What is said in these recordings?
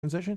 transition.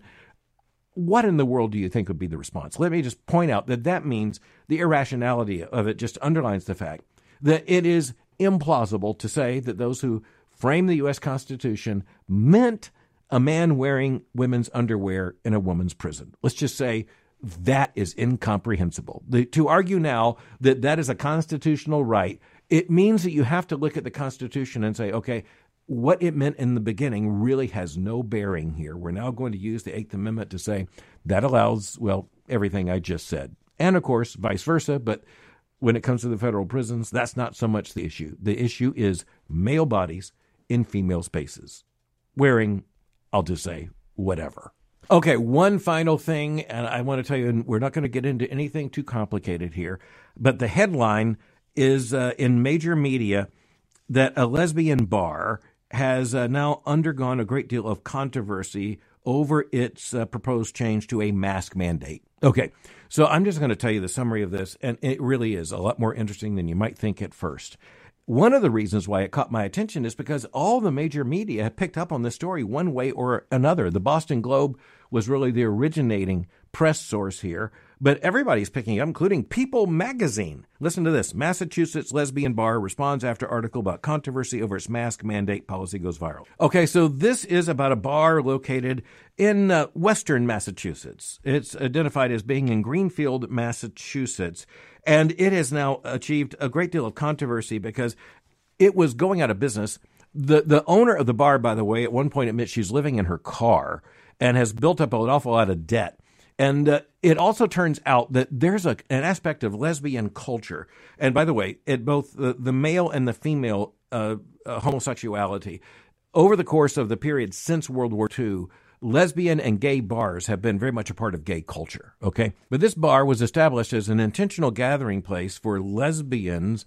What in the world do you think would be the response? Let me just point out that means the irrationality of it just underlines the fact that it is implausible to say that those who framed the U.S. Constitution meant a man wearing women's underwear in a woman's prison. Let's just say that is incomprehensible. To argue now that that is a constitutional right, it means that you have to look at the Constitution and say, okay, what it meant in the beginning really has no bearing here. We're now going to use the Eighth Amendment to say that allows, well, everything I just said. And, of course, vice versa. But when it comes to the federal prisons, that's not so much the issue. The issue is male bodies in female spaces wearing, I'll just say, whatever. Okay, one final thing, and I want to tell you, and we're not going to get into anything too complicated here, but the headline is in major media that a lesbian bar has now undergone a great deal of controversy over its proposed change to a mask mandate. Okay, so I'm just going to tell you the summary of this, and it really is a lot more interesting than you might think at first. One of the reasons why it caught my attention is because all the major media have picked up on this story one way or another. The Boston Globe was really the originating press source here, but everybody's picking it up, including People magazine. Listen to this. Massachusetts lesbian bar responds after article about controversy over its mask mandate policy goes viral. Okay, so this is about a bar located in western Massachusetts. It's identified as being in Greenfield, Massachusetts, and it has now achieved a great deal of controversy because it was going out of business. The owner of the bar, by the way, at one point admits she's living in her car and has built up an awful lot of debt. And it also turns out that there's an aspect of lesbian culture. And by the way, at both the male and the female homosexuality, over the course of the period since World War II, lesbian and gay bars have been very much a part of gay culture, okay? But this bar was established as an intentional gathering place for lesbians,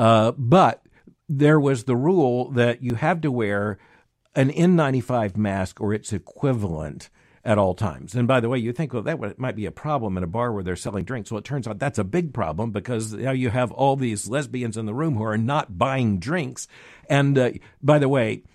but there was the rule that you have to wear an N95 mask or its equivalent at all times. And by the way, you think, well, that might be a problem in a bar where they're selling drinks. Well, it turns out that's a big problem because now you have all these lesbians in the room who are not buying drinks. And by the way,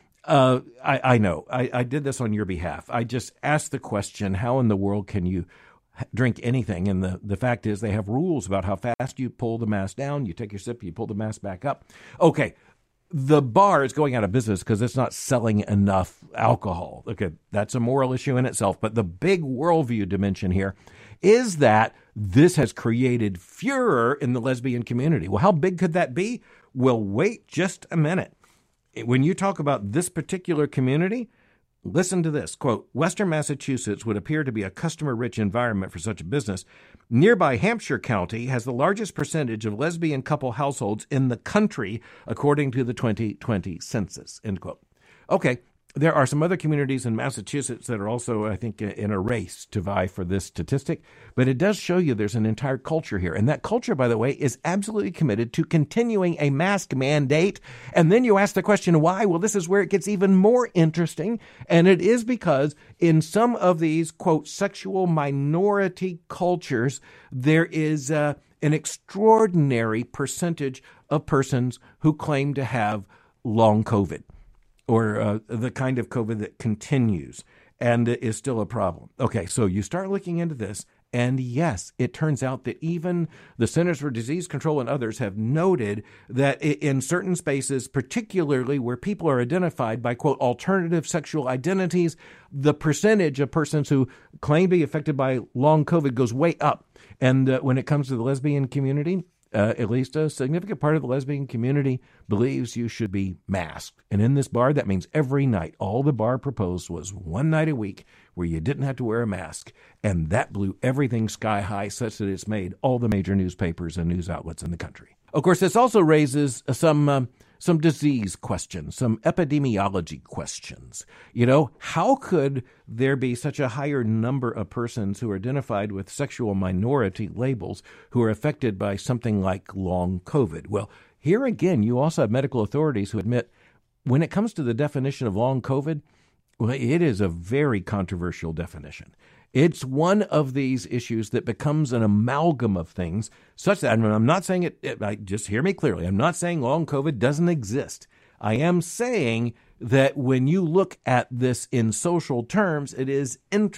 I know, I did this on your behalf. I just asked the question, how in the world can you drink anything? And the fact is they have rules about how fast you pull the mask down. You take your sip, you pull the mask back up. Okay. The bar is going out of business because it's not selling enough alcohol. Okay, that's a moral issue in itself. But the big worldview dimension here is that this has created furor in the lesbian community. Well, how big could that be? Well, wait just a minute. When you talk about this particular community, listen to this. Quote, Western Massachusetts would appear to be a customer-rich environment for such a business. Nearby Hampshire County has the largest percentage of lesbian couple households in the country, according to the 2020 census, end quote. Okay, there are some other communities in Massachusetts that are also, I think, in a race to vie for this statistic, but it does show you there's an entire culture here. And that culture, by the way, is absolutely committed to continuing a mask mandate. And then you ask the question, why? Well, this is where it gets even more interesting. And it is because in some of these, quote, sexual minority cultures, there is an extraordinary percentage of persons who claim to have long COVID, or the kind of COVID that continues and is still a problem. Okay, so you start looking into this, and yes, it turns out that even the Centers for Disease Control and others have noted that in certain spaces, particularly where people are identified by, quote, alternative sexual identities, the percentage of persons who claim to be affected by long COVID goes way up. And when it comes to the lesbian community, at least a significant part of the lesbian community believes you should be masked. And in this bar, that means every night. All the bar proposed was one night a week where you didn't have to wear a mask. And that blew everything sky high, such that it's made all the major newspapers and news outlets in the country. Of course, this also raises some disease questions, some epidemiology questions. You know, how could there be such a higher number of persons who are identified with sexual minority labels who are affected by something like long COVID? Well, here again, you also have medical authorities who admit when it comes to the definition of long COVID, well, it is a very controversial definition. It's one of these issues that becomes an amalgam of things such that, I'm not saying just hear me clearly. I'm not saying long COVID doesn't exist. I am saying that when you look at this in social terms, it is interesting.